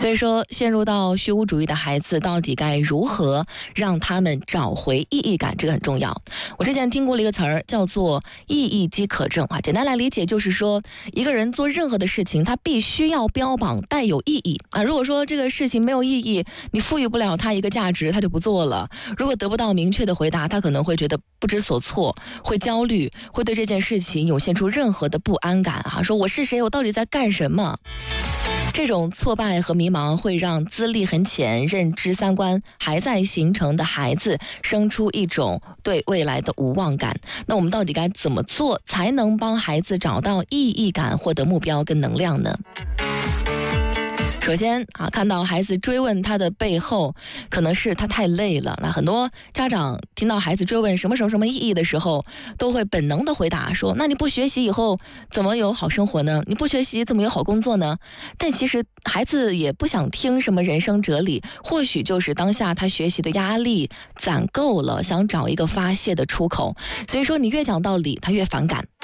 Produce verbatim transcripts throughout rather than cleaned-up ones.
所以说，陷入到虚无主义的孩子，到底该如何让他们找回意义感？这个很重要。我之前听过了一个词儿，叫做意义饥渴症啊。简单来理解，就是说一个人做任何的事情，他必须要标榜带有意义啊。如果说这个事情没有意义，你赋予不了他一个价值，他就不做了。如果得不到明确的回答，他可能会觉得不知所措，会焦虑，会对这件事情涌现出任何的不安感啊。说我是谁？我到底在干什么？这种挫败和迷茫会让资历很浅、认知三观还在形成的孩子生出一种对未来的无望感。那我们到底该怎么做才能帮孩子找到意义感、获得目标跟能量呢？首先啊，看到孩子追问他的背后，可能是他太累了。那很多家长听到孩子追问什么什么什么意义的时候，都会本能的回答说：“那你不学习以后怎么有好生活呢？你不学习怎么有好工作呢？”但其实孩子也不想听什么人生哲理，或许就是当下他学习的压力攒够了，想找一个发泄的出口。所以说，你越讲道理，他越反感。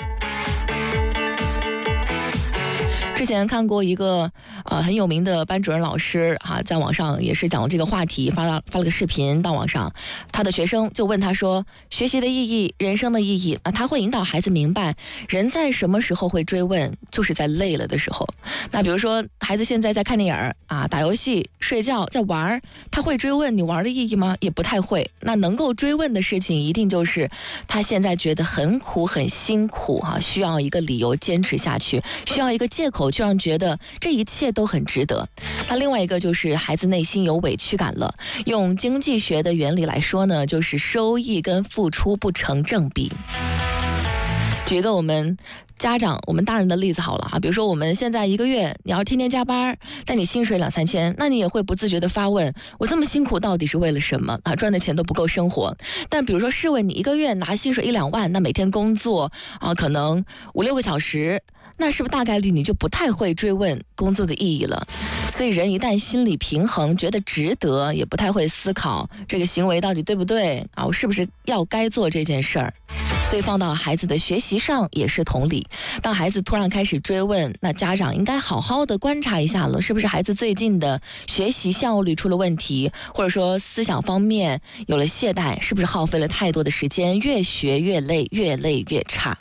之前看过一个呃很有名的班主任老师啊，在网上也是讲了这个话题，发到发了个视频到网上，他的学生就问他说：学习的意义，人生的意义啊，他会引导孩子明白，人在什么时候会追问，就是在累了的时候。那比如说孩子现在在看电影啊、打游戏、睡觉、在玩，他会追问你玩的意义吗？也不太会。那能够追问的事情，一定就是他现在觉得很苦很辛苦啊，需要一个理由坚持下去，需要一个借口就让觉得这一切都很值得。那另外一个就是孩子内心有委屈感了。用经济学的原理来说呢，就是收益跟付出不成正比。举一个我们家长、我们大人的例子好了哈，比如说我们现在一个月你要天天加班，但你薪水两三千，那你也会不自觉的发问：我这么辛苦到底是为了什么啊？赚的钱都不够生活。但比如说试问你一个月拿薪水一两万，那每天工作啊可能五六个小时，那是不是大概率你就不太会追问工作的意义了？所以人一旦心理平衡，觉得值得，也不太会思考这个行为到底对不对啊，我是不是要该做这件事儿。所以放到孩子的学习上也是同理。当孩子突然开始追问，那家长应该好好的观察一下了，是不是孩子最近的学习效率出了问题，或者说思想方面有了懈怠，是不是耗费了太多的时间，越学越累，越累越差。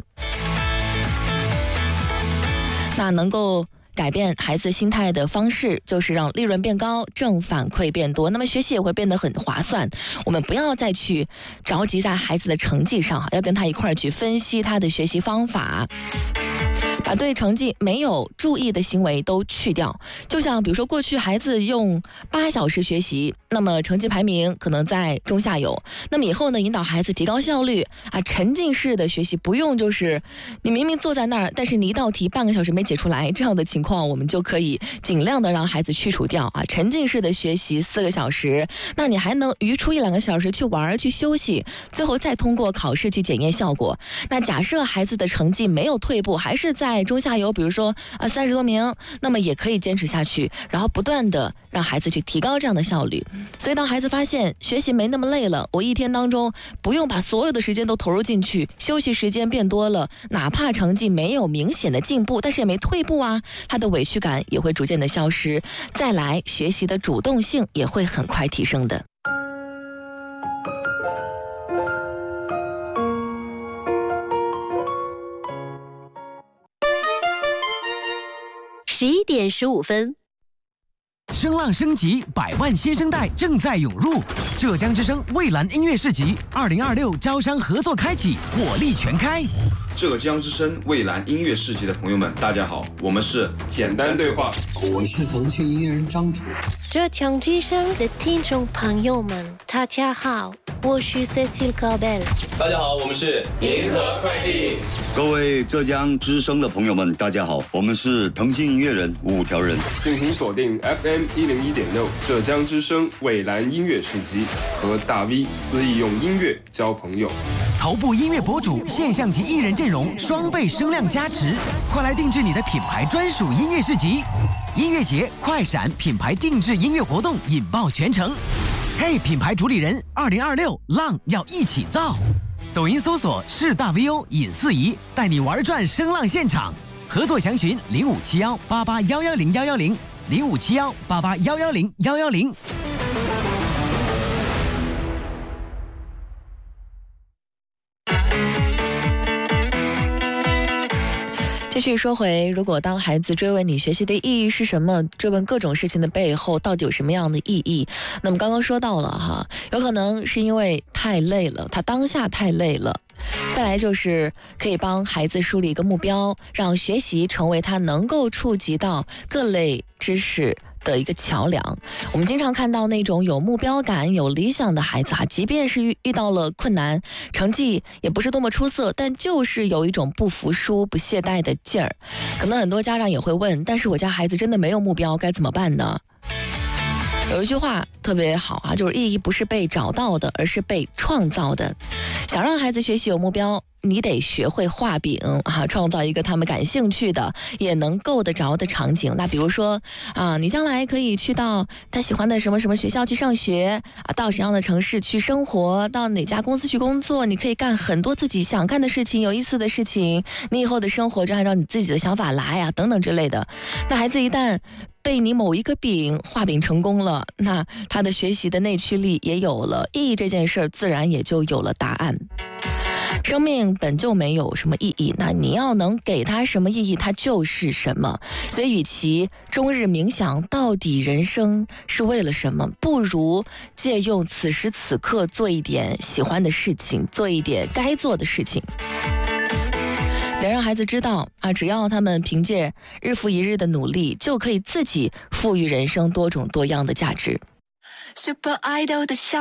那能够改变孩子心态的方式，就是让利润变高，正反馈变多，那么学习也会变得很划算。我们不要再去着急在孩子的成绩上，要跟他一块儿去分析他的学习方法，把对成绩没有注意的行为都去掉。就像比如说过去孩子用八小时学习，那么成绩排名可能在中下游。那么以后呢，引导孩子提高效率啊，沉浸式的学习，不用就是你明明坐在那儿，但是你一道题半个小时没解出来，这样的情况我们就可以尽量的让孩子去除掉啊。沉浸式的学习四个小时，那你还能余出一两个小时去玩去休息，最后再通过考试去检验效果。那假设孩子的成绩没有退步，还是在中下游，比如说啊三十多名，那么也可以坚持下去，然后不断的让孩子去提高这样的效率。所以当孩子发现学习没那么累了，我一天当中不用把所有的时间都投入进去，休息时间变多了，哪怕成绩没有明显的进步，但是也没退步啊，他的委屈感也会逐渐的消失，再来学习的主动性也会很快提升的。 十一点十五分， 声浪升级，百万新生代正在涌入。浙江之声蔚蓝音乐市集二零二六招商合作开启，火力全开。 浙江之声蔚蓝音乐市集的朋友们，大家好，我们是简单对话， 我是腾讯音乐人张楚。 浙江之声的听众朋友们，大家好，我是 Cecil Cabel。 大家好，我们是银河快递。 各位浙江之声的朋友们，大家好，我们是腾讯音乐人五条人。 敬请锁定 F M 一零一点六浙江之声蔚蓝音乐市集，和大 V 肆意用音乐交朋友。 头部音乐博主、现象级艺人阵容双倍声量加持，快来定制你的品牌专属音乐市集。音乐节快闪品牌定制音乐活动引爆全城。嘿，品牌主理人，二零二六浪要一起造。抖音搜索是大 V O 尹四仪，带你玩转声浪现场。合作详询零五七幺八八幺幺零幺幺零零五七幺八八幺幺零幺幺零。 继续说回，如果当孩子追问你学习的意义是什么，追问各种事情的背后到底有什么样的意义，那么刚刚说到了哈，有可能是因为太累了，他当下太累了。再来就是可以帮孩子树立一个目标，让学习成为他能够触及到各类知识的一个桥梁。我们经常看到那种有目标感、有理想的孩子啊，即便是遇遇到了困难，成绩也不是多么出色，但就是有一种不服输、不懈怠的劲儿。可能很多家长也会问，但是我家孩子真的没有目标，该怎么办呢？有一句话特别好啊，就是意义不是被找到的，而是被创造的。想让孩子学习有目标，你得学会画饼啊，创造一个他们感兴趣的也能够得着的场景。那比如说啊，你将来可以去到他喜欢的什么什么学校去上学啊，到什么样的城市去生活，到哪家公司去工作，你可以干很多自己想干的事情，有意思的事情，你以后的生活就按照你自己的想法来啊，等等之类的。那孩子一旦被你某一个饼画饼成功了，那他的学习的内驱力也有了，意义这件事儿自然也就有了答案。生命本就没有什么意义，那你要能给它什么意义，它就是什么。所以与其终日冥想到底人生是为了什么，不如借用此时此刻做一点喜欢的事情，做一点该做的事情。得让孩子知道啊，只要他们凭借日复一日的努力，就可以自己赋予人生多种多样的价值。Super Idol 的笑